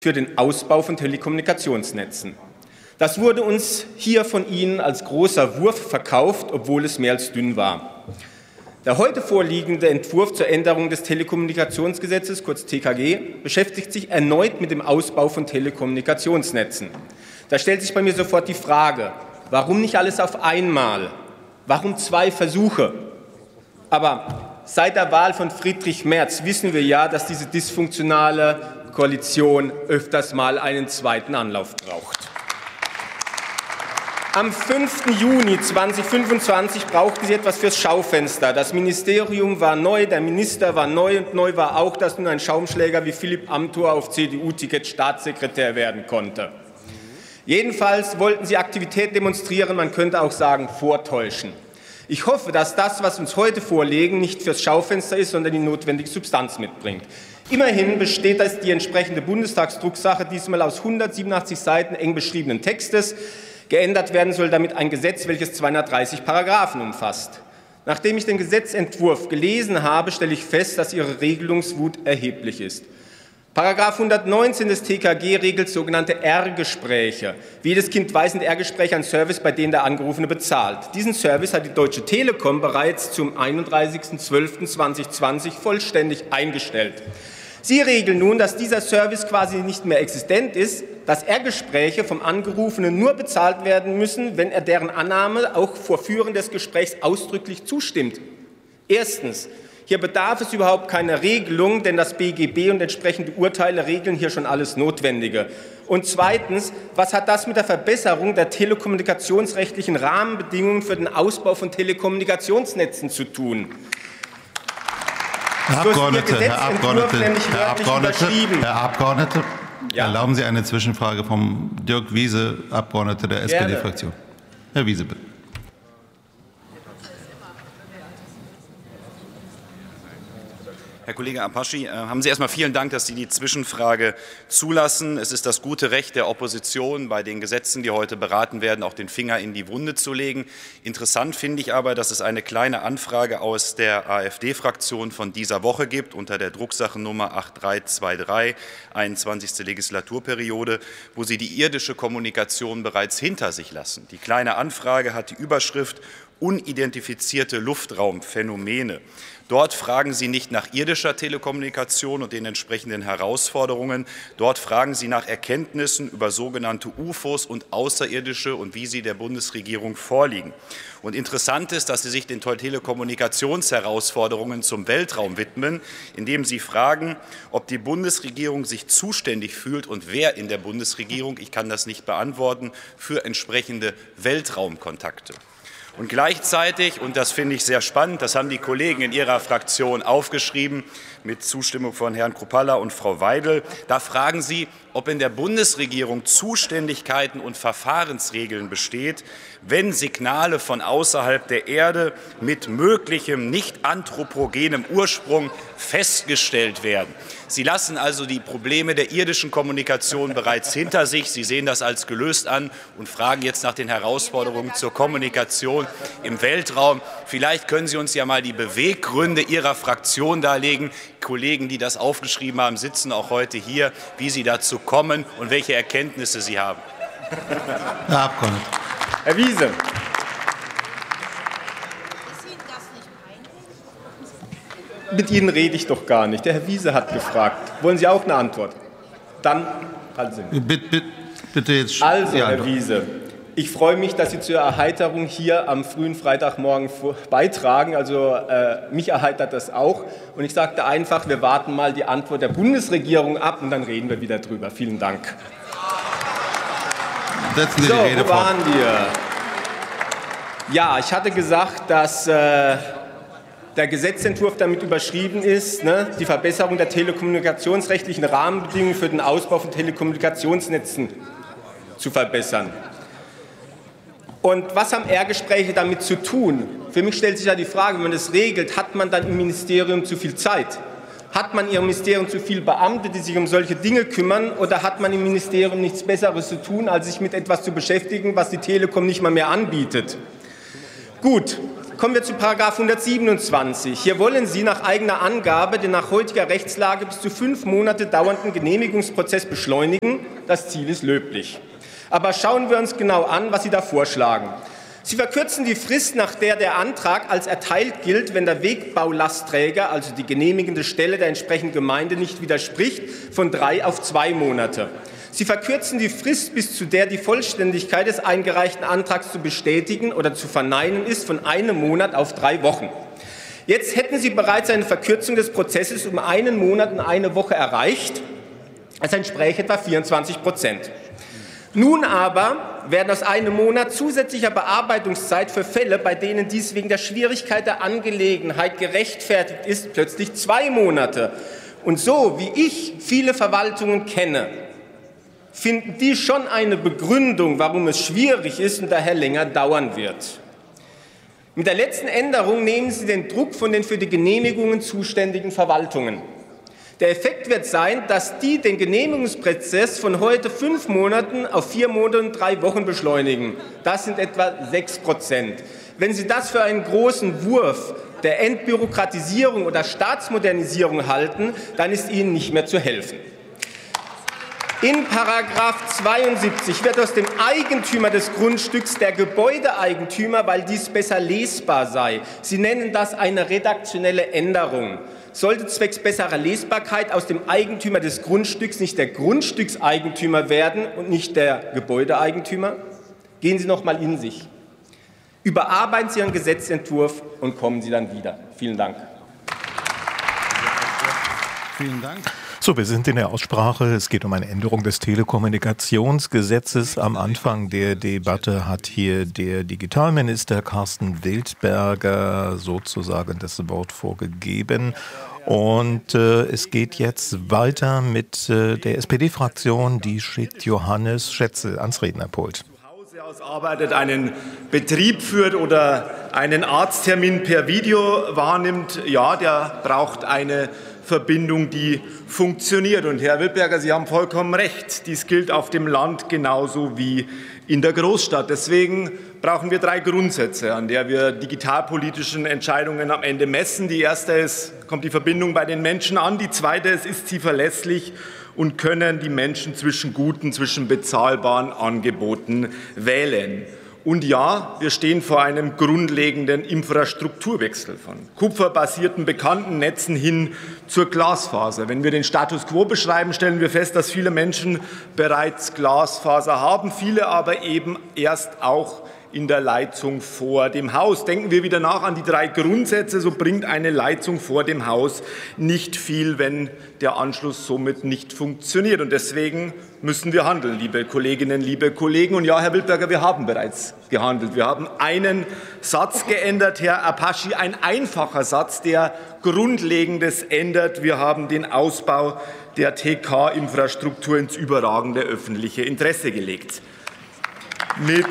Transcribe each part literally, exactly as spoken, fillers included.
für den Ausbau von Telekommunikationsnetzen. Das wurde uns hier von Ihnen als großer Wurf verkauft, obwohl es mehr als dünn war. Der heute vorliegende Entwurf zur Änderung des Telekommunikationsgesetzes, kurz T K G, beschäftigt sich erneut mit dem Ausbau von Telekommunikationsnetzen. Da stellt sich bei mir sofort die Frage, warum nicht alles auf einmal? Warum zwei Versuche? Aber seit der Wahl von Friedrich Merz wissen wir ja, dass diese dysfunktionale Koalition öfters mal einen zweiten Anlauf braucht. Am fünften Juni zweitausendfünfundzwanzig brauchten Sie etwas fürs Schaufenster. Das Ministerium war neu, der Minister war neu und neu war auch, dass nun ein Schaumschläger wie Philipp Amthor auf C D U-Ticket Staatssekretär werden konnte. Jedenfalls wollten Sie Aktivität demonstrieren, man könnte auch sagen vortäuschen. Ich hoffe, dass das, was uns heute vorlegen, nicht fürs Schaufenster ist, sondern die notwendige Substanz mitbringt. Immerhin besteht das die entsprechende Bundestagsdrucksache diesmal aus hundertsiebenundachtzig Seiten eng beschriebenen Textes. Geändert werden soll damit ein Gesetz, welches zweihundertdreißig Paragraphen umfasst. Nachdem ich den Gesetzentwurf gelesen habe, stelle ich fest, dass Ihre Regelungswut erheblich ist. Paragraph hundertneunzehn des T K G regelt sogenannte R-Gespräche. Wie jedes Kind weiß, sind R-Gespräche ein Service, bei dem der Angerufene bezahlt. Diesen Service hat die Deutsche Telekom bereits zum einunddreißigsten zwölften zweitausendzwanzig vollständig eingestellt. Sie regeln nun, dass dieser Service quasi nicht mehr existent ist, dass R-Gespräche vom Angerufenen nur bezahlt werden müssen, wenn er deren Annahme auch vor Führen des Gesprächs ausdrücklich zustimmt. Erstens. Hier bedarf es überhaupt keiner Regelung, denn das B G B und entsprechende Urteile regeln hier schon alles Notwendige. Und zweitens, was hat das mit der Verbesserung der telekommunikationsrechtlichen Rahmenbedingungen für den Ausbau von Telekommunikationsnetzen zu tun? Herr Abgeordneter, Herr Abgeordneter, Herr Abgeordneter, Herr Abgeordneter, ja? Erlauben Sie eine Zwischenfrage vom Dirk Wiese, Abgeordneter der S P D-Fraktion. Herr Wiese, bitte. Herr Kollege Apaschi, haben Sie erst einmal vielen Dank, dass Sie die Zwischenfrage zulassen. Es ist das gute Recht der Opposition, bei den Gesetzen, die heute beraten werden, auch den Finger in die Wunde zu legen. Interessant finde ich aber, dass es eine kleine Anfrage aus der AfD-Fraktion von dieser Woche gibt, unter der Drucksachennummer acht drei zwei drei, einundzwanzigste Legislaturperiode, wo Sie die irdische Kommunikation bereits hinter sich lassen. Die kleine Anfrage hat die Überschrift Unidentifizierte Luftraumphänomene. Dort fragen Sie nicht nach irdischer Telekommunikation und den entsprechenden Herausforderungen. Dort fragen Sie nach Erkenntnissen über sogenannte U F Os und Außerirdische und wie sie der Bundesregierung vorliegen. Und interessant ist, dass Sie sich den Telekommunikationsherausforderungen zum Weltraum widmen, indem Sie fragen, ob die Bundesregierung sich zuständig fühlt und wer in der Bundesregierung, ich kann das nicht beantworten, für entsprechende Weltraumkontakte. Und gleichzeitig, und das finde ich sehr spannend, das haben die Kollegen in ihrer Fraktion aufgeschrieben, mit Zustimmung von Herrn Kruppalla und Frau Weidel, da fragen Sie, ob in der Bundesregierung Zuständigkeiten und Verfahrensregeln besteht, wenn Signale von außerhalb der Erde mit möglichem nicht anthropogenem Ursprung festgestellt werden. Sie lassen also die Probleme der irdischen Kommunikation bereits hinter sich. Sie sehen das als gelöst an und fragen jetzt nach den Herausforderungen zur Kommunikation im Weltraum. Vielleicht können Sie uns ja mal die Beweggründe Ihrer Fraktion darlegen. Kollegen, die das aufgeschrieben haben, sitzen auch heute hier, wie Sie dazu kommen und welche Erkenntnisse Sie haben. Herr Abgeordneter. Herr Wiese. Mit Ihnen rede ich doch gar nicht. Der Herr Wiese hat gefragt. Wollen Sie auch eine Antwort? Dann halten Sie mich. Bitte, bitte, bitte jetzt. Also, ja, Herr doch. Wiese, ich freue mich, dass Sie zur Erheiterung hier am frühen Freitagmorgen beitragen. Also äh, mich erheitert das auch. Und ich sagte einfach, wir warten mal die Antwort der Bundesregierung ab und dann reden wir wieder drüber. Vielen Dank. Setzen Sie so, die Rede wo waren wir? Ja, ich hatte gesagt, dass äh, der Gesetzentwurf damit überschrieben ist, ne, die Verbesserung der telekommunikationsrechtlichen Rahmenbedingungen für den Ausbau von Telekommunikationsnetzen zu verbessern. Und was haben R-Gespräche damit zu tun? Für mich stellt sich ja die Frage, wenn man das regelt, hat man dann im Ministerium zu viel Zeit? Hat man im Ministerium zu viele Beamte, die sich um solche Dinge kümmern, oder hat man im Ministerium nichts Besseres zu tun, als sich mit etwas zu beschäftigen, was die Telekom nicht mal mehr anbietet? Gut, Kommen wir zu Paragraph hundertsiebenundzwanzig. Hier wollen Sie nach eigener Angabe den nach heutiger Rechtslage bis zu fünf Monate dauernden Genehmigungsprozess beschleunigen. Das Ziel ist löblich. Aber schauen wir uns genau an, was Sie da vorschlagen. Sie verkürzen die Frist, nach der der Antrag als erteilt gilt, wenn der Wegbaulastträger, also die genehmigende Stelle der entsprechenden Gemeinde, nicht widerspricht, von drei auf zwei Monate. Sie verkürzen die Frist, bis zu der die Vollständigkeit des eingereichten Antrags zu bestätigen oder zu verneinen ist, von einem Monat auf drei Wochen. Jetzt hätten Sie bereits eine Verkürzung des Prozesses um einen Monat und eine Woche erreicht. Das entspräche etwa vierundzwanzig Prozent. Nun aber werden aus einem Monat zusätzlicher Bearbeitungszeit für Fälle, bei denen dies wegen der Schwierigkeit der Angelegenheit gerechtfertigt ist, plötzlich zwei Monate. Und so wie ich viele Verwaltungen kenne, finden die schon eine Begründung, warum es schwierig ist und daher länger dauern wird. Mit der letzten Änderung nehmen Sie den Druck von den für die Genehmigungen zuständigen Verwaltungen. Der Effekt wird sein, dass die den Genehmigungsprozess von heute fünf Monaten auf vier Monate und drei Wochen beschleunigen. Das sind etwa sechs Prozent. Wenn Sie das für einen großen Wurf der Entbürokratisierung oder Staatsmodernisierung halten, dann ist Ihnen nicht mehr zu helfen. In Paragraph zweiundsiebzig wird aus dem Eigentümer des Grundstücks der Gebäudeeigentümer, weil dies besser lesbar sei. Sie nennen das eine redaktionelle Änderung. Sollte zwecks besserer Lesbarkeit aus dem Eigentümer des Grundstücks nicht der Grundstückseigentümer werden und nicht der Gebäudeeigentümer? Gehen Sie noch mal in sich. Überarbeiten Sie Ihren Gesetzentwurf und kommen Sie dann wieder. Vielen Dank. Vielen Dank. So, wir sind in der Aussprache. Es geht um eine Änderung des Telekommunikationsgesetzes. Am Anfang der Debatte hat hier der Digitalminister Carsten Wildberger sozusagen das Wort vorgegeben. Und äh, es geht jetzt weiter mit äh, der S P D-Fraktion. Die schickt Johannes Schätzel ans Rednerpult. Arbeitet, einen Betrieb führt oder einen Arzttermin per Video wahrnimmt, ja, der braucht eine Verbindung, die funktioniert. Und Herr Wildberger, Sie haben vollkommen recht. Dies gilt auf dem Land genauso wie in der Großstadt. Deswegen brauchen wir drei Grundsätze, an der wir digitalpolitischen Entscheidungen am Ende messen. Die erste ist, kommt die Verbindung bei den Menschen an. Die zweite ist, ist sie verlässlich? Und können die Menschen zwischen guten, zwischen bezahlbaren Angeboten wählen. Und ja, wir stehen vor einem grundlegenden Infrastrukturwechsel von kupferbasierten bekannten Netzen hin zur Glasfaser. Wenn wir den Status quo beschreiben, stellen wir fest, dass viele Menschen bereits Glasfaser haben, viele aber eben erst auch in der Leitung vor dem Haus. Denken wir wieder nach an die drei Grundsätze, so bringt eine Leitung vor dem Haus nicht viel, wenn der Anschluss somit nicht funktioniert. Und deswegen müssen wir handeln, liebe Kolleginnen, liebe Kollegen. Und ja, Herr Wildberger, wir haben bereits gehandelt. Wir haben einen Satz geändert, Herr Apaschi, ein einfacher Satz, der Grundlegendes ändert. Wir haben den Ausbau der T K-Infrastruktur ins überragende öffentliche Interesse gelegt. Mit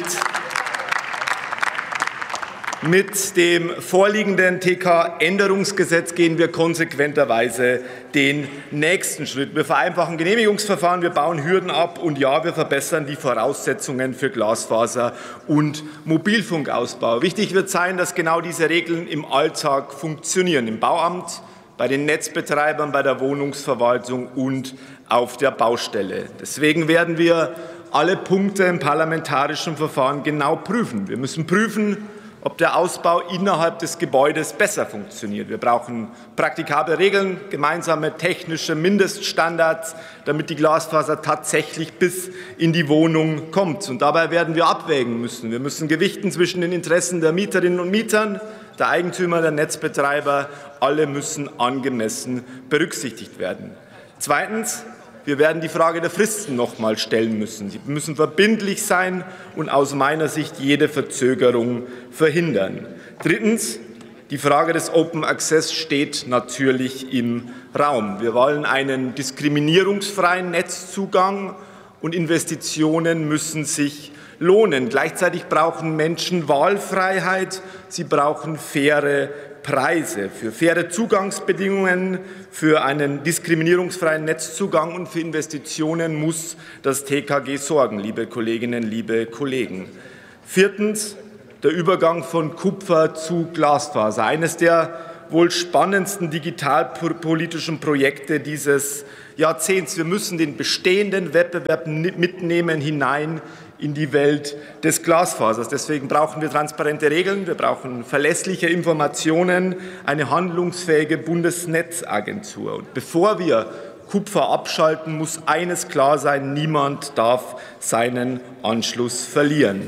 Mit dem vorliegenden T K-Änderungsgesetz gehen wir konsequenterweise den nächsten Schritt. Wir vereinfachen Genehmigungsverfahren, wir bauen Hürden ab und ja, wir verbessern die Voraussetzungen für Glasfaser- und Mobilfunkausbau. Wichtig wird sein, dass genau diese Regeln im Alltag funktionieren, im Bauamt, bei den Netzbetreibern, bei der Wohnungsverwaltung und auf der Baustelle. Deswegen werden wir alle Punkte im parlamentarischen Verfahren genau prüfen. Wir müssen prüfen, ob der Ausbau innerhalb des Gebäudes besser funktioniert. Wir brauchen praktikable Regeln, gemeinsame technische Mindeststandards, damit die Glasfaser tatsächlich bis in die Wohnung kommt. Und dabei werden wir abwägen müssen. Wir müssen gewichten zwischen den Interessen der Mieterinnen und Mietern, der Eigentümer, der Netzbetreiber. Alle müssen angemessen berücksichtigt werden. Zweitens, wir werden die Frage der Fristen noch mal stellen müssen. Sie müssen verbindlich sein und aus meiner Sicht jede Verzögerung verhindern. Drittens, die Frage des Open Access steht natürlich im Raum. Wir wollen einen diskriminierungsfreien Netzzugang und Investitionen müssen sich lohnen. Gleichzeitig brauchen Menschen Wahlfreiheit, sie brauchen faire Preise, für faire Zugangsbedingungen, für einen diskriminierungsfreien Netzzugang und für Investitionen muss das T K G sorgen, liebe Kolleginnen, liebe Kollegen. Viertens, der Übergang von Kupfer zu Glasfaser. Eines der wohl spannendsten digitalpolitischen Projekte dieses Jahrzehnts. Wir müssen den bestehenden Wettbewerb mitnehmen hinein in die Welt des Glasfasers. Deswegen brauchen wir transparente Regeln, wir brauchen verlässliche Informationen, eine handlungsfähige Bundesnetzagentur. Und bevor wir Kupfer abschalten, muss eines klar sein: Niemand darf seinen Anschluss verlieren.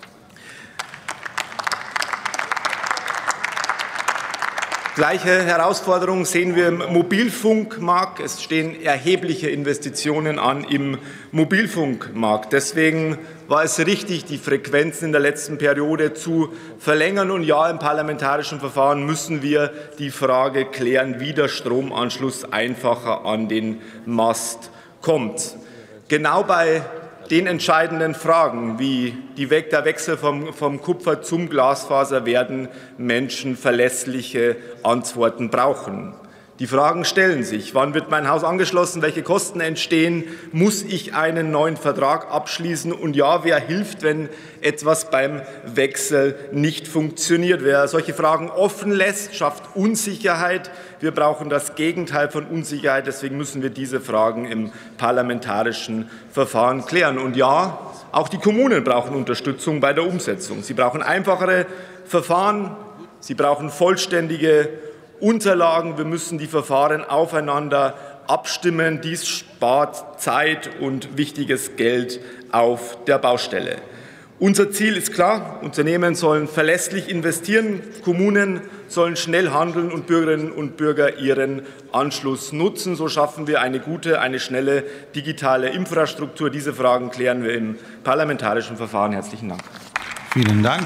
Gleiche Herausforderung sehen wir im Mobilfunkmarkt. Es stehen erhebliche Investitionen an im Mobilfunkmarkt. Deswegen war es richtig, die Frequenzen in der letzten Periode zu verlängern. Und ja, im parlamentarischen Verfahren müssen wir die Frage klären, wie der Stromanschluss einfacher an den Mast kommt. Genau bei den entscheidenden Fragen, wie die Weg, der Wechsel vom, vom Kupfer zum Glasfaser, werden Menschen verlässliche Antworten brauchen. Die Fragen stellen sich: Wann wird mein Haus angeschlossen? Welche Kosten entstehen? Muss ich einen neuen Vertrag abschließen? Und ja, wer hilft, wenn etwas beim Wechsel nicht funktioniert? Wer solche Fragen offen lässt, schafft Unsicherheit. Wir brauchen das Gegenteil von Unsicherheit. Deswegen müssen wir diese Fragen im parlamentarischen Verfahren klären. Und ja, auch die Kommunen brauchen Unterstützung bei der Umsetzung. Sie brauchen einfachere Verfahren. Sie brauchen vollständige Unterlagen. Wir müssen die Verfahren aufeinander abstimmen. Dies spart Zeit und wichtiges Geld auf der Baustelle. Unser Ziel ist klar: Unternehmen sollen verlässlich investieren, Kommunen sollen schnell handeln und Bürgerinnen und Bürger ihren Anschluss nutzen. So schaffen wir eine gute, eine schnelle digitale Infrastruktur. Diese Fragen klären wir im parlamentarischen Verfahren. Herzlichen Dank. Vielen Dank.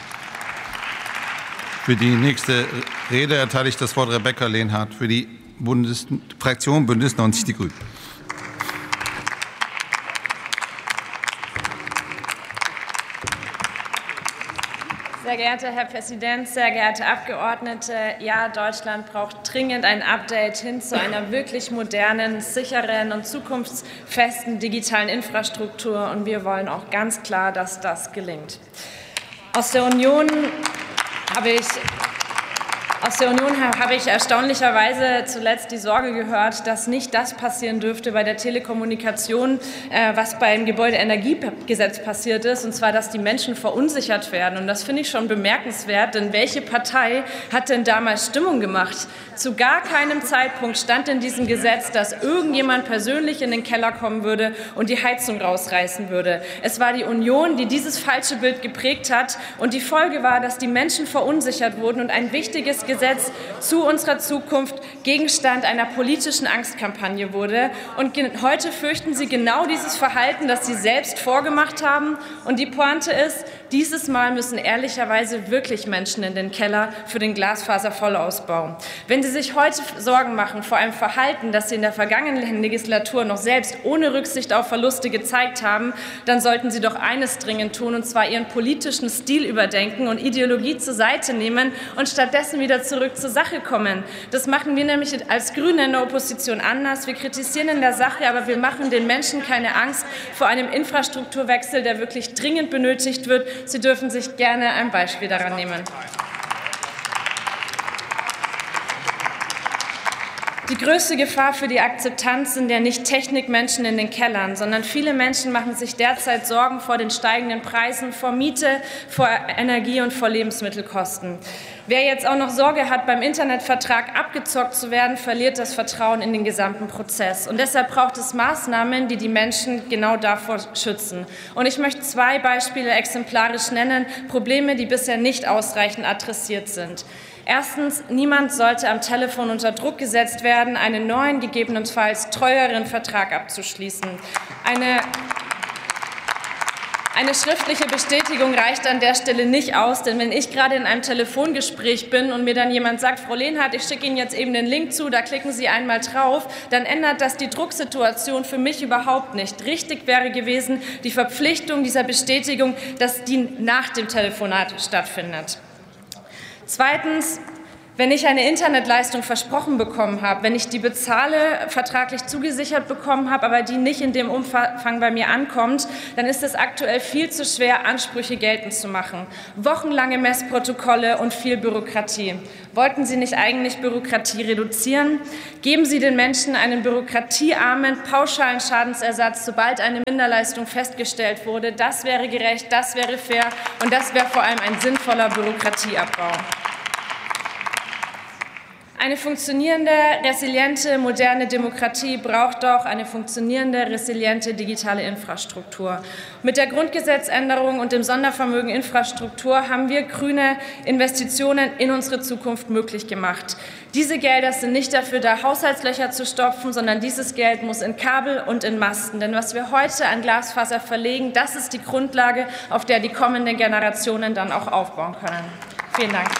Für die nächste Rede erteile ich das Wort Rebecca Lehnhardt für die Bundes Fraktion Bündnis neunzig Die Grünen. Sehr geehrter Herr Präsident, sehr geehrte Abgeordnete, ja, Deutschland braucht dringend ein Update hin zu einer wirklich modernen, sicheren und zukunftsfesten digitalen Infrastruktur. Und wir wollen auch ganz klar, dass das gelingt. Aus der Union habe ich Aus der Union habe ich erstaunlicherweise zuletzt die Sorge gehört, dass nicht das passieren dürfte bei der Telekommunikation, was beim Gebäudeenergiegesetz passiert ist, und zwar, dass die Menschen verunsichert werden. Und das finde ich schon bemerkenswert, denn welche Partei hat denn damals Stimmung gemacht? Zu gar keinem Zeitpunkt stand in diesem Gesetz, dass irgendjemand persönlich in den Keller kommen würde und die Heizung rausreißen würde. Es war die Union, die dieses falsche Bild geprägt hat, und die Folge war, dass die Menschen verunsichert wurden und ein wichtiges Gesetz zu unserer Zukunft Gegenstand einer politischen Angstkampagne wurde. Und heute fürchten Sie genau dieses Verhalten, das Sie selbst vorgemacht haben. Und die Pointe ist, dieses Mal müssen ehrlicherweise wirklich Menschen in den Keller für den Glasfaser-Vollausbau. Wenn Sie sich heute Sorgen machen vor einem Verhalten, das Sie in der vergangenen Legislatur noch selbst ohne Rücksicht auf Verluste gezeigt haben, dann sollten Sie doch eines dringend tun, und zwar Ihren politischen Stil überdenken und Ideologie zur Seite nehmen und stattdessen wieder zurück zur Sache kommen. Das machen wir nämlich als Grüne in der Opposition anders. Wir kritisieren in der Sache, aber wir machen den Menschen keine Angst vor einem Infrastrukturwechsel, der wirklich dringend benötigt wird. Sie dürfen sich gerne ein Beispiel daran nehmen. Die größte Gefahr für die Akzeptanz sind ja nicht Technikmenschen in den Kellern, sondern viele Menschen machen sich derzeit Sorgen vor den steigenden Preisen, vor Miete, vor Energie und vor Lebensmittelkosten. Wer jetzt auch noch Sorge hat, beim Internetvertrag abgezockt zu werden, verliert das Vertrauen in den gesamten Prozess. Und deshalb braucht es Maßnahmen, die die Menschen genau davor schützen. Und ich möchte zwei Beispiele exemplarisch nennen, Probleme, die bisher nicht ausreichend adressiert sind. Erstens, niemand sollte am Telefon unter Druck gesetzt werden, einen neuen, gegebenenfalls teureren Vertrag abzuschließen. Eine Eine schriftliche Bestätigung reicht an der Stelle nicht aus, denn wenn ich gerade in einem Telefongespräch bin und mir dann jemand sagt, Frau Lehnhardt, ich schicke Ihnen jetzt eben den Link zu, da klicken Sie einmal drauf, dann ändert das die Drucksituation für mich überhaupt nicht. Richtig wäre gewesen, die Verpflichtung dieser Bestätigung, dass die nach dem Telefonat stattfindet. Zweitens, Wenn ich eine Internetleistung versprochen bekommen habe, wenn ich die bezahle, vertraglich zugesichert bekommen habe, aber die nicht in dem Umfang bei mir ankommt, dann ist es aktuell viel zu schwer, Ansprüche geltend zu machen. Wochenlange Messprotokolle und viel Bürokratie. Wollten Sie nicht eigentlich Bürokratie reduzieren? Geben Sie den Menschen einen bürokratiearmen, pauschalen Schadensersatz, sobald eine Minderleistung festgestellt wurde. Das wäre gerecht, das wäre fair und das wäre vor allem ein sinnvoller Bürokratieabbau. Eine funktionierende, resiliente, moderne Demokratie braucht auch eine funktionierende, resiliente digitale Infrastruktur. Mit der Grundgesetzänderung und dem Sondervermögen Infrastruktur haben wir Grüne Investitionen in unsere Zukunft möglich gemacht. Diese Gelder sind nicht dafür da, Haushaltslöcher zu stopfen, sondern dieses Geld muss in Kabel und in Masten. Denn was wir heute an Glasfaser verlegen, das ist die Grundlage, auf der die kommenden Generationen dann auch aufbauen können. Vielen Dank.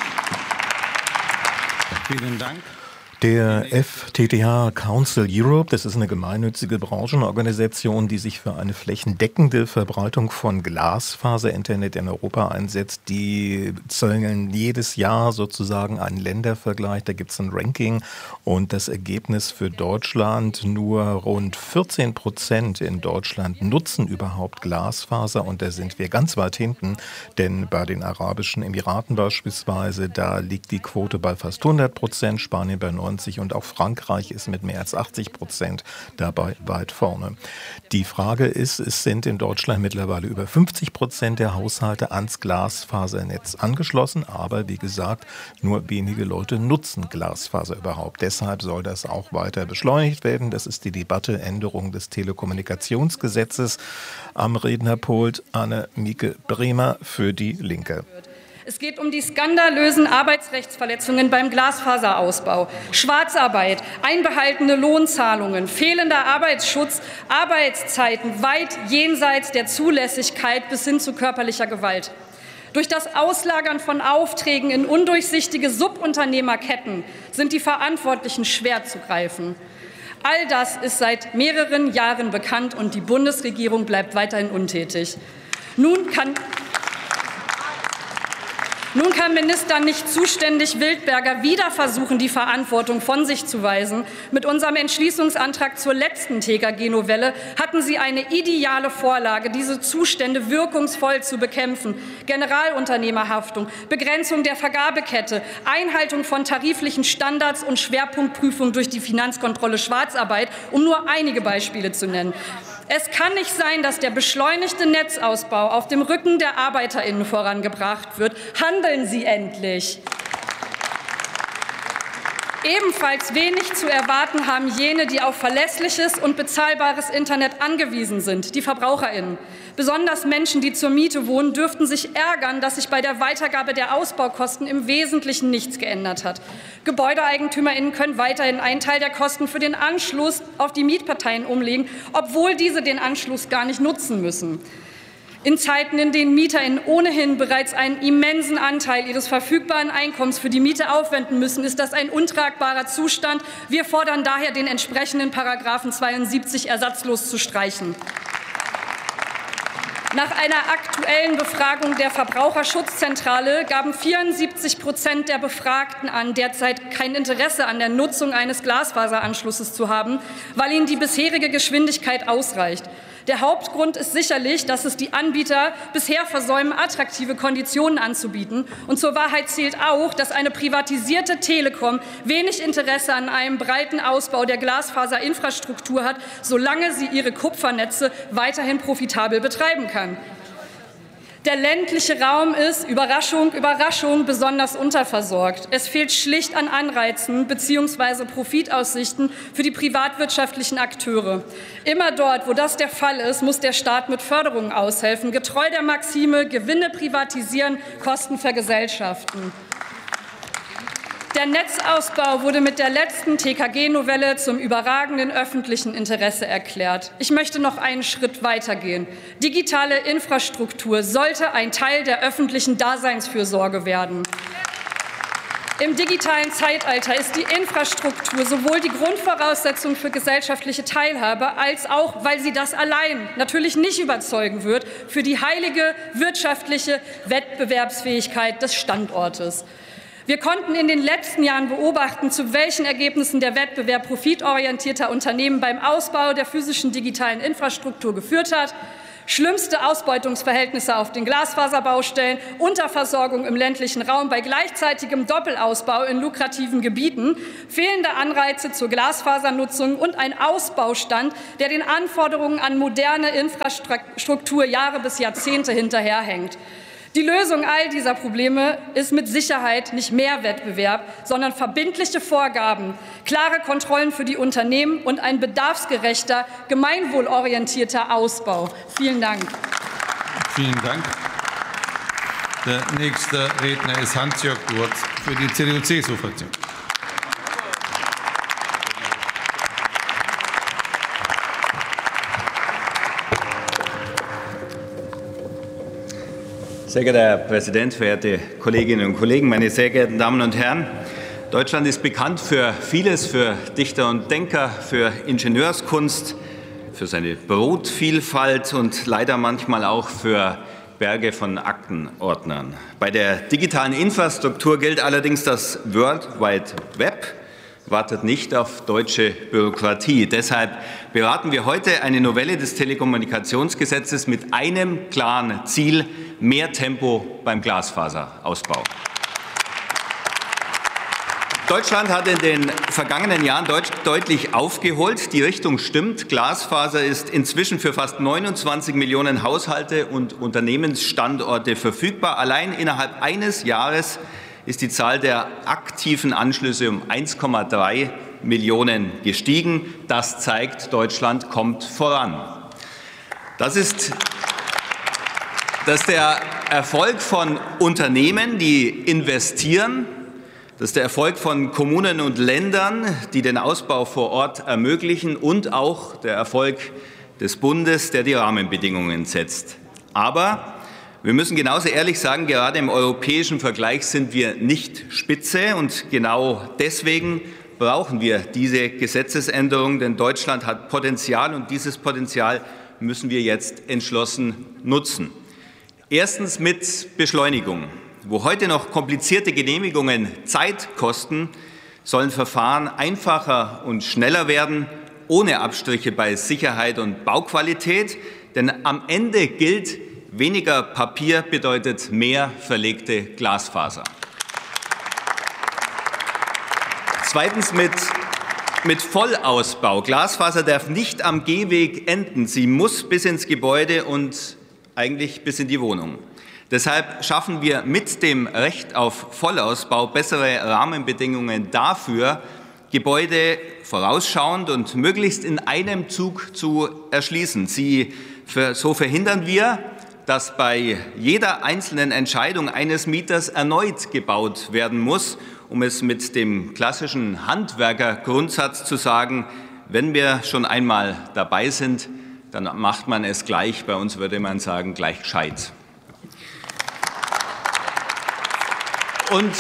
Vielen Dank. Der F T T H Council Europe, das ist eine gemeinnützige Branchenorganisation, die sich für eine flächendeckende Verbreitung von Glasfaser-Internet in Europa einsetzt. Die zählen jedes Jahr sozusagen einen Ländervergleich, da gibt es ein Ranking und das Ergebnis für Deutschland, nur rund vierzehn Prozent in Deutschland nutzen überhaupt Glasfaser und da sind wir ganz weit hinten, denn bei den Arabischen Emiraten beispielsweise, da liegt die Quote bei fast hundert Prozent, Spanien bei neunzig und auch Frankreich ist mit mehr als achtzig Prozent dabei weit vorne. Die Frage ist, es sind in Deutschland mittlerweile über fünfzig Prozent der Haushalte ans Glasfasernetz angeschlossen, aber wie gesagt, nur wenige Leute nutzen Glasfaser überhaupt. Deshalb soll das auch weiter beschleunigt werden. Das ist die Debatte Änderung des Telekommunikationsgesetzes. Am Rednerpult Anne-Mieke Bremer für die Linke. Es geht um die skandalösen Arbeitsrechtsverletzungen beim Glasfaserausbau, Schwarzarbeit, einbehaltene Lohnzahlungen, fehlender Arbeitsschutz, Arbeitszeiten weit jenseits der Zulässigkeit bis hin zu körperlicher Gewalt. Durch das Auslagern von Aufträgen in undurchsichtige Subunternehmerketten sind die Verantwortlichen schwer zu greifen. All das ist seit mehreren Jahren bekannt und die Bundesregierung bleibt weiterhin untätig. Nun kann Nun kann Minister nicht zuständig Wildberger wieder versuchen, die Verantwortung von sich zu weisen. Mit unserem Entschließungsantrag zur letzten T K G-Novelle hatten Sie eine ideale Vorlage, diese Zustände wirkungsvoll zu bekämpfen. Generalunternehmerhaftung, Begrenzung der Vergabekette, Einhaltung von tariflichen Standards und Schwerpunktprüfung durch die Finanzkontrolle Schwarzarbeit, um nur einige Beispiele zu nennen. Es kann nicht sein, dass der beschleunigte Netzausbau auf dem Rücken der ArbeiterInnen vorangebracht wird. Handeln Sie endlich! Ebenfalls wenig zu erwarten haben jene, die auf verlässliches und bezahlbares Internet angewiesen sind, die VerbraucherInnen. Besonders Menschen, die zur Miete wohnen, dürften sich ärgern, dass sich bei der Weitergabe der Ausbaukosten im Wesentlichen nichts geändert hat. GebäudeeigentümerInnen können weiterhin einen Teil der Kosten für den Anschluss auf die Mietparteien umlegen, obwohl diese den Anschluss gar nicht nutzen müssen. In Zeiten, in denen MieterInnen ohnehin bereits einen immensen Anteil ihres verfügbaren Einkommens für die Miete aufwenden müssen, ist das ein untragbarer Zustand. Wir fordern daher, den entsprechenden Paragraphen zweiundsiebzig ersatzlos zu streichen. Nach einer aktuellen Befragung der Verbraucherschutzzentrale gaben vierundsiebzig Prozent der Befragten an, derzeit kein Interesse an der Nutzung eines Glasfaseranschlusses zu haben, weil ihnen die bisherige Geschwindigkeit ausreicht. Der Hauptgrund ist sicherlich, dass es die Anbieter bisher versäumen, attraktive Konditionen anzubieten. Und zur Wahrheit zählt auch, dass eine privatisierte Telekom wenig Interesse an einem breiten Ausbau der Glasfaserinfrastruktur hat, solange sie ihre Kupfernetze weiterhin profitabel betreiben kann. Der ländliche Raum ist, Überraschung, Überraschung, besonders unterversorgt. Es fehlt schlicht an Anreizen bzw. Profitaussichten für die privatwirtschaftlichen Akteure. Immer dort, wo das der Fall ist, muss der Staat mit Förderungen aushelfen, getreu der Maxime Gewinne privatisieren, Kosten vergesellschaften. Der Netzausbau wurde mit der letzten T K G-Novelle zum überragenden öffentlichen Interesse erklärt. Ich möchte noch einen Schritt weitergehen. Digitale Infrastruktur sollte ein Teil der öffentlichen Daseinsfürsorge werden. Im digitalen Zeitalter ist die Infrastruktur sowohl die Grundvoraussetzung für gesellschaftliche Teilhabe, als auch, weil sie das allein natürlich nicht überzeugen wird, für die heilige wirtschaftliche Wettbewerbsfähigkeit des Standortes. Wir konnten in den letzten Jahren beobachten, zu welchen Ergebnissen der Wettbewerb profitorientierter Unternehmen beim Ausbau der physischen digitalen Infrastruktur geführt hat. Schlimmste Ausbeutungsverhältnisse auf den Glasfaserbaustellen, Unterversorgung im ländlichen Raum bei gleichzeitigem Doppelausbau in lukrativen Gebieten, fehlende Anreize zur Glasfasernutzung und ein Ausbaustand, der den Anforderungen an moderne Infrastruktur Jahre bis Jahrzehnte hinterherhängt. Die Lösung all dieser Probleme ist mit Sicherheit nicht mehr Wettbewerb, sondern verbindliche Vorgaben, klare Kontrollen für die Unternehmen und ein bedarfsgerechter, gemeinwohlorientierter Ausbau. Vielen Dank. Vielen Dank. Der nächste Redner ist Hans-Jörg Gurtz für die C D U C S U-Fraktion. Sehr geehrter Herr Präsident, verehrte Kolleginnen und Kollegen, meine sehr geehrten Damen und Herren! Deutschland ist bekannt für vieles, für Dichter und Denker, für Ingenieurskunst, für seine Brotvielfalt und leider manchmal auch für Berge von Aktenordnern. Bei der digitalen Infrastruktur gilt allerdings, das World Wide Web wartet nicht auf deutsche Bürokratie. Deshalb beraten wir heute eine Novelle des Telekommunikationsgesetzes mit einem klaren Ziel: mehr Tempo beim Glasfaserausbau. Deutschland hat in den vergangenen Jahren deutlich aufgeholt. Die Richtung stimmt. Glasfaser ist inzwischen für fast neunundzwanzig Millionen Haushalte und Unternehmensstandorte verfügbar. Allein innerhalb eines Jahres ist die Zahl der aktiven Anschlüsse um eins Komma drei Millionen gestiegen. Das zeigt, Deutschland kommt voran. Das ist, das ist der Erfolg von Unternehmen, die investieren. Das ist der Erfolg von Kommunen und Ländern, die den Ausbau vor Ort ermöglichen, und auch der Erfolg des Bundes, der die Rahmenbedingungen setzt. Aber wir müssen genauso ehrlich sagen, gerade im europäischen Vergleich sind wir nicht Spitze, und genau deswegen brauchen wir diese Gesetzesänderung, denn Deutschland hat Potenzial, und dieses Potenzial müssen wir jetzt entschlossen nutzen. Erstens mit Beschleunigung. Wo heute noch komplizierte Genehmigungen Zeit kosten, sollen Verfahren einfacher und schneller werden, ohne Abstriche bei Sicherheit und Bauqualität, denn am Ende gilt: weniger Papier bedeutet mehr verlegte Glasfaser. Zweitens mit, mit Vollausbau. Glasfaser darf nicht am Gehweg enden. Sie muss bis ins Gebäude und eigentlich bis in die Wohnung. Deshalb schaffen wir mit dem Recht auf Vollausbau bessere Rahmenbedingungen dafür, Gebäude vorausschauend und möglichst in einem Zug zu erschließen. Sie, für, so verhindern wir, dass bei jeder einzelnen Entscheidung eines Mieters erneut gebaut werden muss, um es mit dem klassischen Handwerkergrundsatz zu sagen: wenn wir schon einmal dabei sind, dann macht man es gleich. Bei uns würde man sagen, gleich gescheit. Und,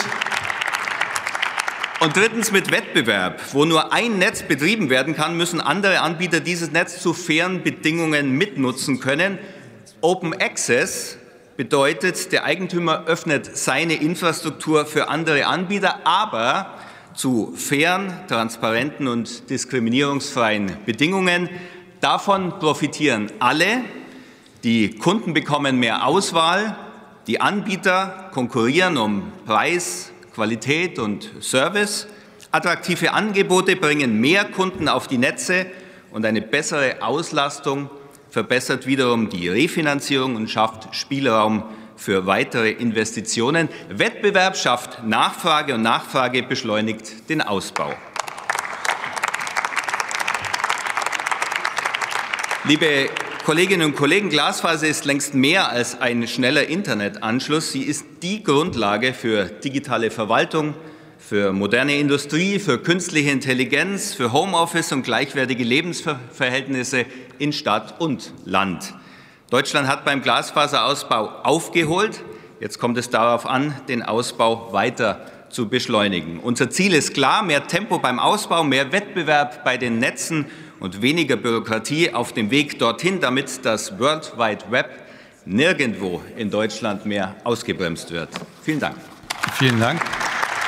und drittens mit Wettbewerb. Wo nur ein Netz betrieben werden kann, müssen andere Anbieter dieses Netz zu fairen Bedingungen mitnutzen können. Open Access bedeutet, der Eigentümer öffnet seine Infrastruktur für andere Anbieter, aber zu fairen, transparenten und diskriminierungsfreien Bedingungen. Davon profitieren alle. Die Kunden bekommen mehr Auswahl, die Anbieter konkurrieren um Preis, Qualität und Service. Attraktive Angebote bringen mehr Kunden auf die Netze, und eine bessere Auslastung verbessert wiederum die Refinanzierung und schafft Spielraum für weitere Investitionen. Wettbewerb schafft Nachfrage, und Nachfrage beschleunigt den Ausbau. Liebe Kolleginnen und Kollegen, Glasfaser ist längst mehr als ein schneller Internetanschluss. Sie ist die Grundlage für digitale Verwaltung, für moderne Industrie, für künstliche Intelligenz, für Homeoffice und gleichwertige Lebensverhältnisse in Stadt und Land. Deutschland hat beim Glasfaserausbau aufgeholt. Jetzt kommt es darauf an, den Ausbau weiter zu beschleunigen. Unser Ziel ist klar: mehr Tempo beim Ausbau, mehr Wettbewerb bei den Netzen und weniger Bürokratie auf dem Weg dorthin, damit das World Wide Web nirgendwo in Deutschland mehr ausgebremst wird. Vielen Dank. Vielen Dank.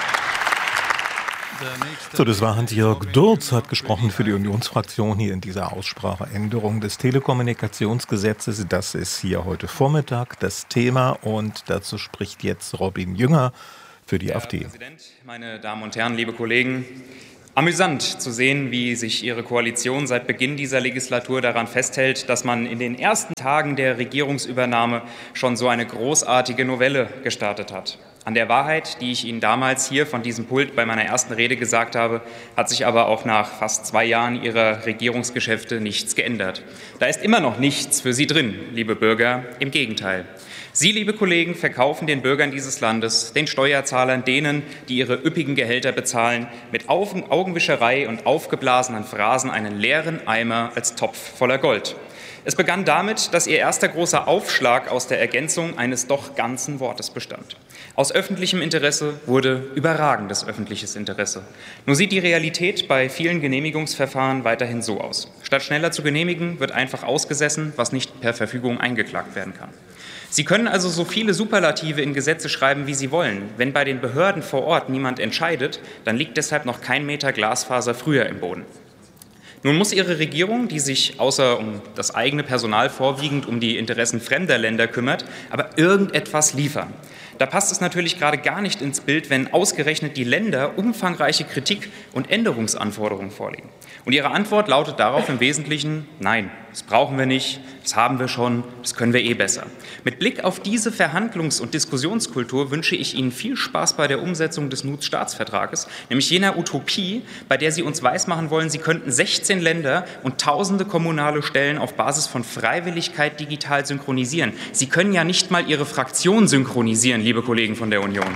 So, das war Hans-Jörg Dürz, hat gesprochen für die Unionsfraktion hier in dieser Aussprache. Änderung des Telekommunikationsgesetzes, das ist hier heute Vormittag das Thema und dazu spricht jetzt Robin Jünger für die Herr AfD. Herr Präsident, meine Damen und Herren, liebe Kollegen! Amüsant zu sehen, wie sich Ihre Koalition seit Beginn dieser Legislatur daran festhält, dass man in den ersten Tagen der Regierungsübernahme schon so eine großartige Novelle gestartet hat. An der Wahrheit, die ich Ihnen damals hier von diesem Pult bei meiner ersten Rede gesagt habe, hat sich aber auch nach fast zwei Jahren Ihrer Regierungsgeschäfte nichts geändert. Da ist immer noch nichts für Sie drin, liebe Bürger. Im Gegenteil. Sie, liebe Kollegen, verkaufen den Bürgern dieses Landes, den Steuerzahlern, denen, die ihre üppigen Gehälter bezahlen, mit Augenwischerei und aufgeblasenen Phrasen einen leeren Eimer als Topf voller Gold. Es begann damit, dass Ihr erster großer Aufschlag aus der Ergänzung eines doch ganzen Wortes bestand. Aus öffentlichem Interesse wurde überragendes öffentliches Interesse. Nur sieht die Realität bei vielen Genehmigungsverfahren weiterhin so aus. Statt schneller zu genehmigen, wird einfach ausgesessen, was nicht per Verfügung eingeklagt werden kann. Sie können also so viele Superlative in Gesetze schreiben, wie Sie wollen. Wenn bei den Behörden vor Ort niemand entscheidet, dann liegt deshalb noch kein Meter Glasfaser früher im Boden. Nun muss Ihre Regierung, die sich außer um das eigene Personal vorwiegend um die Interessen fremder Länder kümmert, aber irgendetwas liefern. Da passt es natürlich gerade gar nicht ins Bild, wenn ausgerechnet die Länder umfangreiche Kritik und Änderungsanforderungen vorlegen. Und Ihre Antwort lautet darauf im Wesentlichen: Nein, das brauchen wir nicht, das haben wir schon, das können wir eh besser. Mit Blick auf diese Verhandlungs- und Diskussionskultur wünsche ich Ihnen viel Spaß bei der Umsetzung des N U T-Staatsvertrages, nämlich jener Utopie, bei der Sie uns weismachen wollen, Sie könnten sechzehn Länder und tausende kommunale Stellen auf Basis von Freiwilligkeit digital synchronisieren. Sie können ja nicht mal Ihre Fraktion synchronisieren, liebe Kollegen von der Union.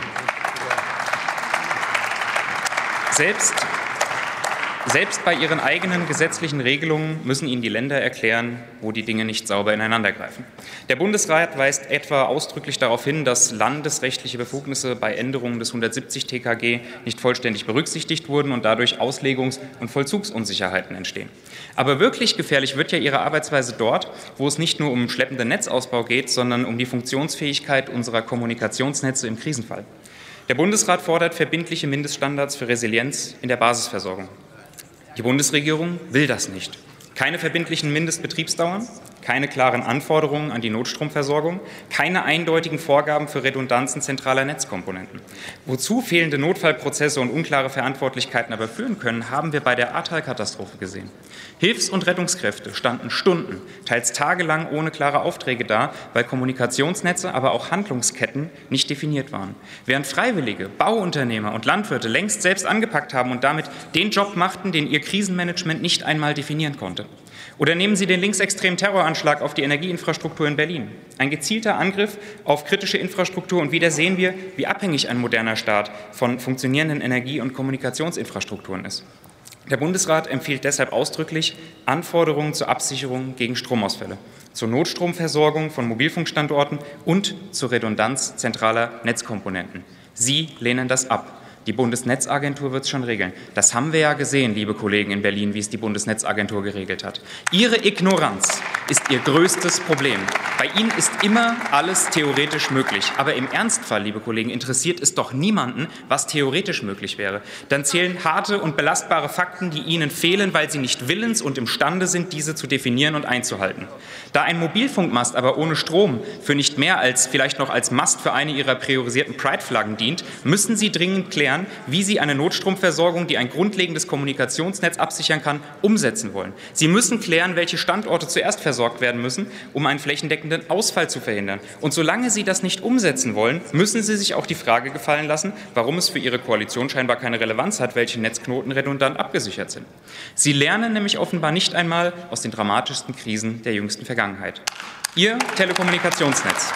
Selbst Selbst bei ihren eigenen gesetzlichen Regelungen müssen Ihnen die Länder erklären, wo die Dinge nicht sauber ineinandergreifen. Der Bundesrat weist etwa ausdrücklich darauf hin, dass landesrechtliche Befugnisse bei Änderungen des hundertsiebzig T K G nicht vollständig berücksichtigt wurden und dadurch Auslegungs- und Vollzugsunsicherheiten entstehen. Aber wirklich gefährlich wird ja Ihre Arbeitsweise dort, wo es nicht nur um schleppenden Netzausbau geht, sondern um die Funktionsfähigkeit unserer Kommunikationsnetze im Krisenfall. Der Bundesrat fordert verbindliche Mindeststandards für Resilienz in der Basisversorgung. Die Bundesregierung will das nicht. Keine verbindlichen Mindestbetriebsdauern, keine klaren Anforderungen an die Notstromversorgung, keine eindeutigen Vorgaben für Redundanzen zentraler Netzkomponenten. Wozu fehlende Notfallprozesse und unklare Verantwortlichkeiten aber führen können, haben wir bei der Ahrtal-Katastrophe gesehen. Hilfs- und Rettungskräfte standen Stunden, teils tagelang ohne klare Aufträge da, weil Kommunikationsnetze, aber auch Handlungsketten nicht definiert waren. Während Freiwillige, Bauunternehmer und Landwirte längst selbst angepackt haben und damit den Job machten, den ihr Krisenmanagement nicht einmal definieren konnte. Oder nehmen Sie den linksextremen Terroranschlag auf die Energieinfrastruktur in Berlin. Ein gezielter Angriff auf kritische Infrastruktur. Und wieder sehen wir, wie abhängig ein moderner Staat von funktionierenden Energie- und Kommunikationsinfrastrukturen ist. Der Bundesrat empfiehlt deshalb ausdrücklich Anforderungen zur Absicherung gegen Stromausfälle, zur Notstromversorgung von Mobilfunkstandorten und zur Redundanz zentraler Netzkomponenten. Sie lehnen das ab. Die Bundesnetzagentur wird es schon regeln. Das haben wir ja gesehen, liebe Kollegen in Berlin, wie es die Bundesnetzagentur geregelt hat. Ihre Ignoranz ist Ihr größtes Problem. Bei Ihnen ist immer alles theoretisch möglich. Aber im Ernstfall, liebe Kollegen, interessiert es doch niemanden, was theoretisch möglich wäre. Dann zählen harte und belastbare Fakten, die Ihnen fehlen, weil Sie nicht willens und imstande sind, diese zu definieren und einzuhalten. Da ein Mobilfunkmast aber ohne Strom für nicht mehr als vielleicht noch als Mast für eine Ihrer priorisierten Pride-Flaggen dient, müssen Sie dringend klären, wie Sie eine Notstromversorgung, die ein grundlegendes Kommunikationsnetz absichern kann, umsetzen wollen. Sie müssen klären, welche Standorte zuerst versorgt werden müssen, um einen flächendeckenden Ausfall zu verhindern. Und solange Sie das nicht umsetzen wollen, müssen Sie sich auch die Frage gefallen lassen, warum es für Ihre Koalition scheinbar keine Relevanz hat, welche Netzknoten redundant abgesichert sind. Sie lernen nämlich offenbar nicht einmal aus den dramatischsten Krisen der jüngsten Vergangenheit. Ihr Telekommunikationsnetz.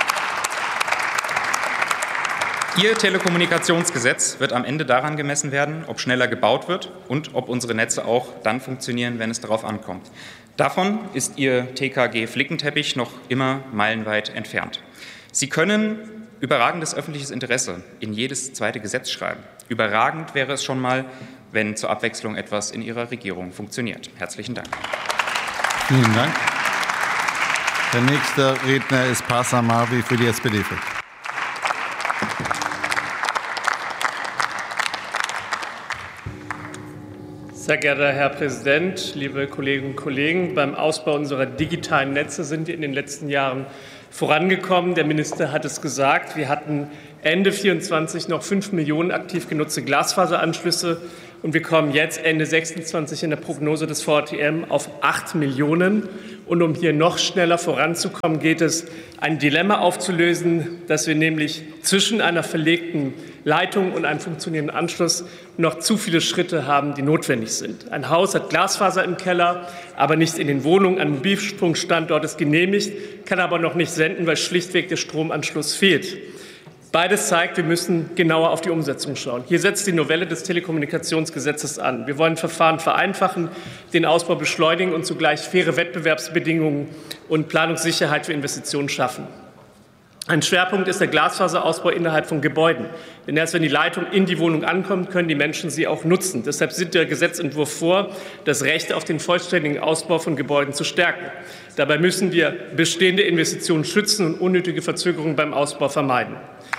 Ihr Telekommunikationsgesetz wird am Ende daran gemessen werden, ob schneller gebaut wird und ob unsere Netze auch dann funktionieren, wenn es darauf ankommt. Davon ist Ihr T K G-Flickenteppich noch immer meilenweit entfernt. Sie können überragendes öffentliches Interesse in jedes zweite Gesetz schreiben. Überragend wäre es schon mal, wenn zur Abwechslung etwas in Ihrer Regierung funktioniert. Herzlichen Dank. Vielen Dank. Der nächste Redner ist Parsa Marvi für die S P D. Sehr geehrter Herr Präsident, liebe Kolleginnen und Kollegen! Beim Ausbau unserer digitalen Netze sind wir in den letzten Jahren vorangekommen. Der Minister hat es gesagt. Wir hatten Ende vierundzwanzig noch fünf Millionen aktiv genutzte Glasfaseranschlüsse. Und wir kommen jetzt Ende sechsundzwanzig in der Prognose des V R T M auf acht Millionen. Und um hier noch schneller voranzukommen, geht es, ein Dilemma aufzulösen, dass wir nämlich zwischen einer verlegten Leitung und einem funktionierenden Anschluss noch zu viele Schritte haben, die notwendig sind. Ein Haus hat Glasfaser im Keller, aber nicht in den Wohnungen. Ein Mobilfunkstandort ist genehmigt, kann aber noch nicht senden, weil schlichtweg der Stromanschluss fehlt. Beides zeigt, wir müssen genauer auf die Umsetzung schauen. Hier setzt die Novelle des Telekommunikationsgesetzes an. Wir wollen Verfahren vereinfachen, den Ausbau beschleunigen und zugleich faire Wettbewerbsbedingungen und Planungssicherheit für Investitionen schaffen. Ein Schwerpunkt ist der Glasfaserausbau innerhalb von Gebäuden. Denn erst wenn die Leitung in die Wohnung ankommt, können die Menschen sie auch nutzen. Deshalb sieht der Gesetzentwurf vor, das Recht auf den vollständigen Ausbau von Gebäuden zu stärken. Dabei müssen wir bestehende Investitionen schützen und unnötige Verzögerungen beim Ausbau vermeiden.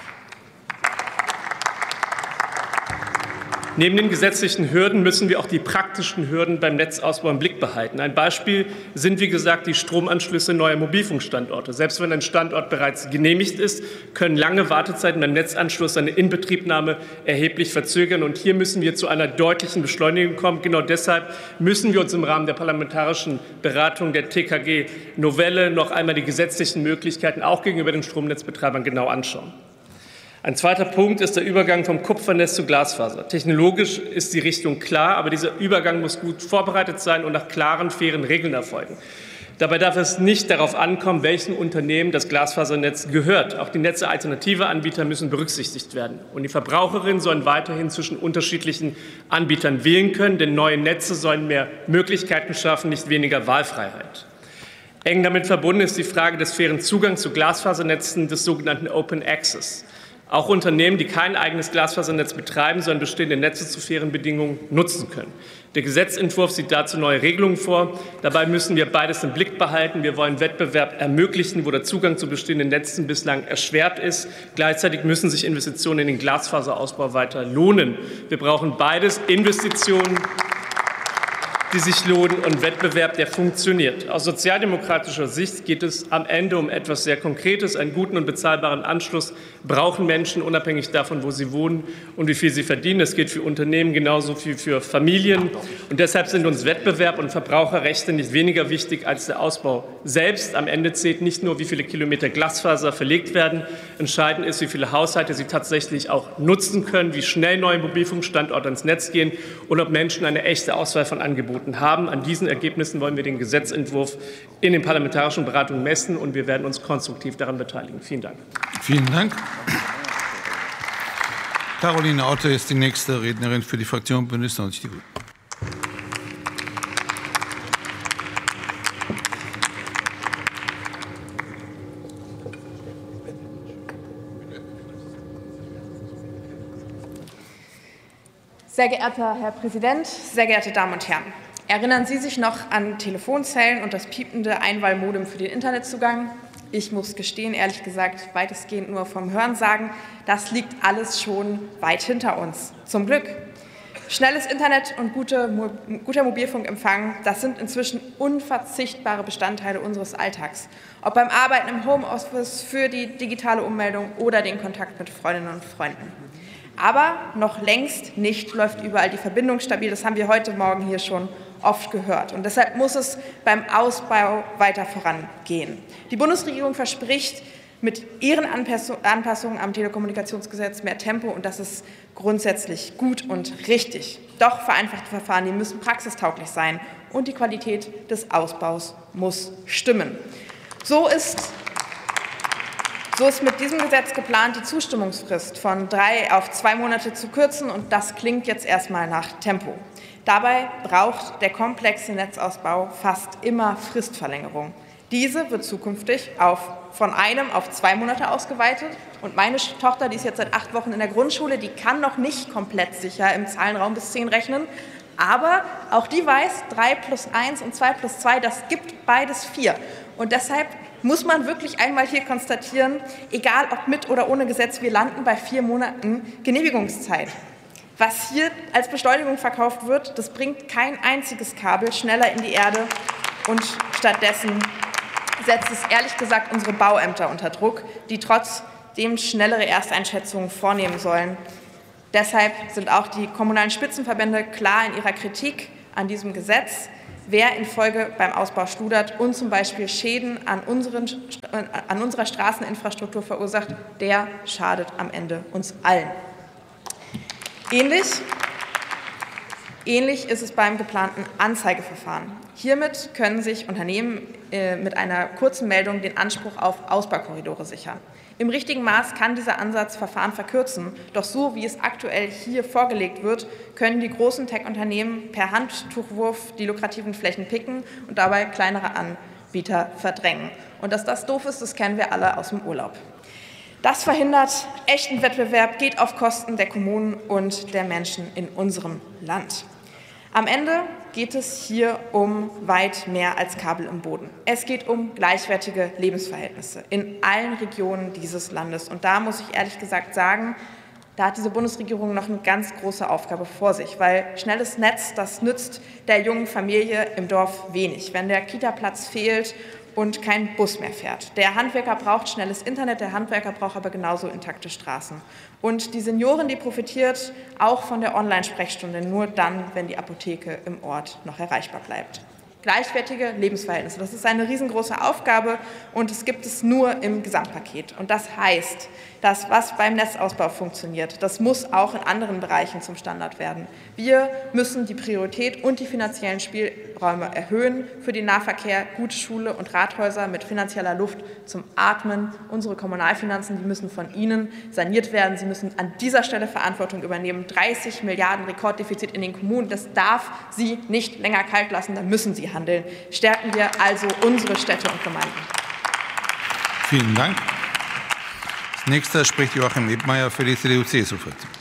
Neben den gesetzlichen Hürden müssen wir auch die praktischen Hürden beim Netzausbau im Blick behalten. Ein Beispiel sind, wie gesagt, die Stromanschlüsse neuer Mobilfunkstandorte. Selbst wenn ein Standort bereits genehmigt ist, können lange Wartezeiten beim Netzanschluss seine Inbetriebnahme erheblich verzögern. Und hier müssen wir zu einer deutlichen Beschleunigung kommen. Genau deshalb müssen wir uns im Rahmen der parlamentarischen Beratung der T K G-Novelle noch einmal die gesetzlichen Möglichkeiten auch gegenüber den Stromnetzbetreibern genau anschauen. Ein zweiter Punkt ist der Übergang vom Kupfernetz zu Glasfaser. Technologisch ist die Richtung klar, aber dieser Übergang muss gut vorbereitet sein und nach klaren, fairen Regeln erfolgen. Dabei darf es nicht darauf ankommen, welchem Unternehmen das Glasfasernetz gehört. Auch die Netze alternativer Anbieter müssen berücksichtigt werden. Und die Verbraucherinnen sollen weiterhin zwischen unterschiedlichen Anbietern wählen können, denn neue Netze sollen mehr Möglichkeiten schaffen, nicht weniger Wahlfreiheit. Eng damit verbunden ist die Frage des fairen Zugangs zu Glasfasernetzen, des sogenannten Open Access. Auch Unternehmen, die kein eigenes Glasfasernetz betreiben, sollen bestehende Netze zu fairen Bedingungen nutzen können. Der Gesetzentwurf sieht dazu neue Regelungen vor. Dabei müssen wir beides im Blick behalten. Wir wollen Wettbewerb ermöglichen, wo der Zugang zu bestehenden Netzen bislang erschwert ist. Gleichzeitig müssen sich Investitionen in den Glasfaserausbau weiter lohnen. Wir brauchen beides, Investitionen, die sich lohnen, und Wettbewerb, der funktioniert. Aus sozialdemokratischer Sicht geht es am Ende um etwas sehr Konkretes. Einen guten und bezahlbaren Anschluss brauchen Menschen, unabhängig davon, wo sie wohnen und wie viel sie verdienen. Das gilt für Unternehmen genauso wie für Familien. Und deshalb sind uns Wettbewerb und Verbraucherrechte nicht weniger wichtig als der Ausbau selbst. Am Ende zählt nicht nur, wie viele Kilometer Glasfaser verlegt werden. Entscheidend ist, wie viele Haushalte sie tatsächlich auch nutzen können, wie schnell neue Mobilfunkstandorte ins Netz gehen und ob Menschen eine echte Auswahl von Angeboten haben. An diesen Ergebnissen wollen wir den Gesetzentwurf in den parlamentarischen Beratungen messen, und wir werden uns konstruktiv daran beteiligen. Vielen Dank. Vielen Dank. Caroline Otte ist die nächste Rednerin für die Fraktion Bündnis neunzig Die Grünen. Sehr geehrter Herr Präsident, sehr geehrte Damen und Herren! Erinnern Sie sich noch an Telefonzellen und das piepende Einwahlmodem für den Internetzugang? Ich muss gestehen, ehrlich gesagt, weitestgehend nur vom Hörensagen. Das liegt alles schon weit hinter uns. Zum Glück. Schnelles Internet und gute, guter Mobilfunkempfang, das sind inzwischen unverzichtbare Bestandteile unseres Alltags. Ob beim Arbeiten im Homeoffice, für die digitale Ummeldung oder den Kontakt mit Freundinnen und Freunden. Aber noch längst nicht läuft überall die Verbindung stabil. Das haben wir heute Morgen hier schon oft gehört. Und deshalb muss es beim Ausbau weiter vorangehen. Die Bundesregierung verspricht mit ihren Anpassungen am Telekommunikationsgesetz mehr Tempo, und das ist grundsätzlich gut und richtig. Doch vereinfachte Verfahren, die müssen praxistauglich sein, und die Qualität des Ausbaus muss stimmen. So ist So ist mit diesem Gesetz geplant, die Zustimmungsfrist von drei auf zwei Monate zu kürzen, und das klingt jetzt erstmal nach Tempo. Dabei braucht der komplexe Netzausbau fast immer Fristverlängerung. Diese wird zukünftig auf, von einem auf zwei Monate ausgeweitet. Und meine Tochter, die ist jetzt seit acht Wochen in der Grundschule, die kann noch nicht komplett sicher im Zahlenraum bis zehn rechnen. Aber auch die weiß, drei plus eins und zwei plus zwei, das gibt beides vier. Und deshalb muss man wirklich einmal hier konstatieren, egal ob mit oder ohne Gesetz, wir landen bei vier Monaten Genehmigungszeit. Was hier als Beschleunigung verkauft wird, das bringt kein einziges Kabel schneller in die Erde und stattdessen setzt es ehrlich gesagt unsere Bauämter unter Druck, die trotzdem schnellere Ersteinschätzungen vornehmen sollen. Deshalb sind auch die kommunalen Spitzenverbände klar in ihrer Kritik an diesem Gesetz. Wer in Folge beim Ausbau schludert und zum Beispiel Schäden an, unseren, an unserer Straßeninfrastruktur verursacht, der schadet am Ende uns allen. Ähnlich, ähnlich ist es beim geplanten Anzeigeverfahren. Hiermit können sich Unternehmen äh, mit einer kurzen Meldung den Anspruch auf Ausbaukorridore sichern. Im richtigen Maß kann dieser Ansatz Verfahren verkürzen, doch so wie es aktuell hier vorgelegt wird, können die großen Tech-Unternehmen per Handtuchwurf die lukrativen Flächen picken und dabei kleinere Anbieter verdrängen. Und dass das doof ist, das kennen wir alle aus dem Urlaub. Das verhindert echten Wettbewerb, geht auf Kosten der Kommunen und der Menschen in unserem Land. Am Ende geht es hier um weit mehr als Kabel im Boden. Es geht um gleichwertige Lebensverhältnisse in allen Regionen dieses Landes. Und da muss ich ehrlich gesagt sagen, da hat diese Bundesregierung noch eine ganz große Aufgabe vor sich, weil schnelles Netz, das nützt der jungen Familie im Dorf wenig. Wenn der Kita-Platz fehlt und kein Bus mehr fährt. Der Handwerker braucht schnelles Internet, der Handwerker braucht aber genauso intakte Straßen. Und die Seniorin, die profitiert auch von der Online-Sprechstunde nur dann, wenn die Apotheke im Ort noch erreichbar bleibt. Gleichwertige Lebensverhältnisse, das ist eine riesengroße Aufgabe und es gibt es nur im Gesamtpaket. Und das heißt, dass was beim Netzausbau funktioniert, das muss auch in anderen Bereichen zum Standard werden. Wir müssen die Priorität und die finanziellen Spielräume erhöhen für den Nahverkehr, gute Schule und Rathäuser mit finanzieller Luft zum Atmen. Unsere Kommunalfinanzen, die müssen von Ihnen saniert werden. Sie müssen an dieser Stelle Verantwortung übernehmen. dreißig Milliarden Rekorddefizit in den Kommunen, das darf Sie nicht länger kalt lassen, da müssen Sie handeln. Stärken wir also unsere Städte und Gemeinden. Vielen Dank. Als nächster spricht Joachim Ebmeier für die C D U-C S U-Fraktion.